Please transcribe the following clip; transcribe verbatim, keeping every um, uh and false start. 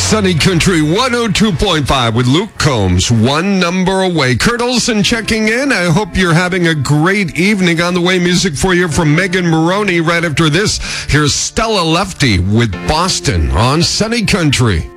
Sunny Country one oh two point five with Luke Combs, one number away. Kurt Olson checking in. I hope you're having a great evening. On the way, music for you from Megan Maroney. Right after this, here's Stella Lefty with Boston on Sunny Country.